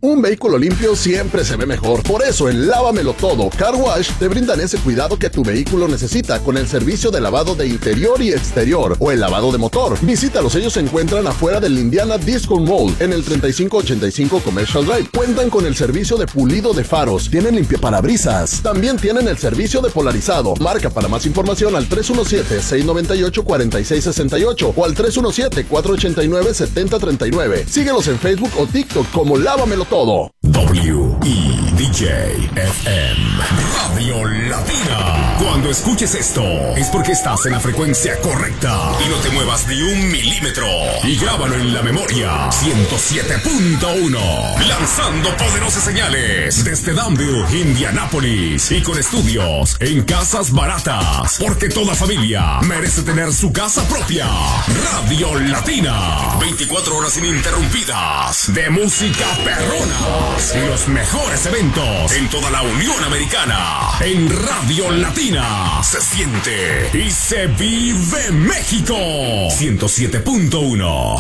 Un vehículo limpio siempre se ve mejor. Por eso en Lávamelo Todo Car Wash te brindan ese cuidado que tu vehículo necesita con el servicio de lavado de interior y exterior o el lavado de motor. Visítalos, ellos se encuentran afuera del Indiana Disco Mall en el 3585 Commercial Drive. Cuentan con el servicio de pulido de faros, tienen limpiaparabrisas, también tienen el servicio de polarizado. Marca para más información al 317-698-4668 o al 317-489-7039. Síguelos en Facebook o TikTok como Lávamelo Todo. WEDJ-FM Radio Latina. Cuando escuches esto es porque estás en la frecuencia correcta y no te muevas ni un milímetro. Y grábalo en la memoria. 107.1 lanzando poderosas señales desde Danville, Indianápolis, y con estudios en Casas Baratas, porque toda familia merece tener su casa propia. Radio Latina, 24 horas ininterrumpidas de música perrona y los mejores eventos en toda la Unión Americana. En Radio Latina se siente y se vive México. 107.1.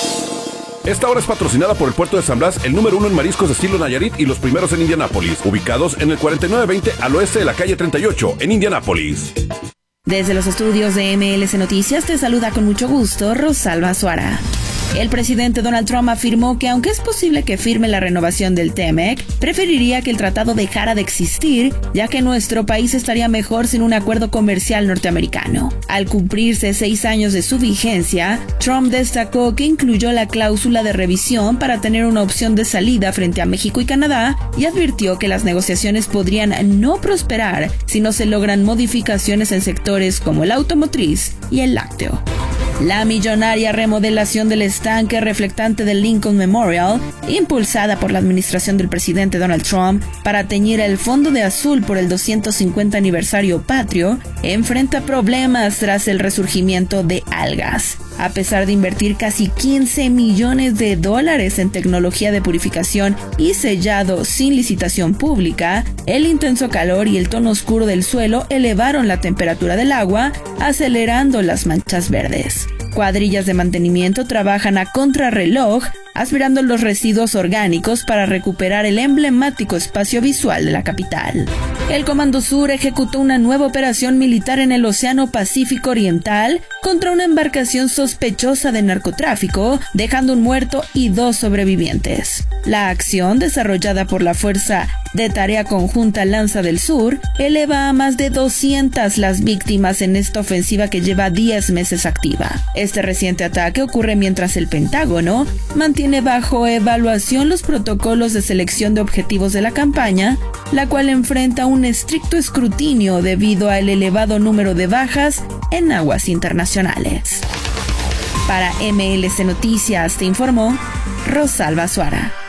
Esta hora es patrocinada por el Puerto de San Blas, el número 1 en mariscos de estilo Nayarit y los primeros en Indianápolis, ubicados en el 4920 al oeste de la calle 38 en Indianápolis. Desde los estudios de MLS Noticias te saluda con mucho gusto Rosalba Suara. El presidente Donald Trump afirmó que aunque es posible que firme la renovación del TMEC, preferiría que el tratado dejara de existir, ya que nuestro país estaría mejor sin un acuerdo comercial norteamericano. Al cumplirse 6 años de su vigencia, Trump destacó que incluyó la cláusula de revisión para tener una opción de salida frente a México y Canadá y advirtió que las negociaciones podrían no prosperar si no se logran modificaciones en sectores como el automotriz y el lácteo. La millonaria remodelación del estanque reflectante del Lincoln Memorial, impulsada por la administración del presidente Donald Trump para teñir el fondo de azul por el 250 aniversario patrio, enfrenta problemas tras el resurgimiento de algas. A pesar de invertir casi $15 millones en tecnología de purificación y sellado sin licitación pública, el intenso calor y el tono oscuro del suelo elevaron la temperatura del agua, acelerando las manchas verdes. Cuadrillas de mantenimiento trabajan a contrarreloj, aspirando los residuos orgánicos para recuperar el emblemático espacio visual de la capital. El Comando Sur ejecutó una nueva operación militar en el Océano Pacífico Oriental contra una embarcación sospechosa de narcotráfico, dejando un muerto y 2 sobrevivientes. La acción, desarrollada por la Fuerza de Tarea Conjunta Lanza del Sur, eleva a más de 200 las víctimas en esta ofensiva que lleva 10 meses activa. Este reciente ataque ocurre mientras el Pentágono mantiene bajo evaluación los protocolos de selección de objetivos de la campaña, la cual enfrenta un estricto escrutinio debido al elevado número de bajas en aguas internacionales. Para MLS Noticias te informó Rosalba Suara.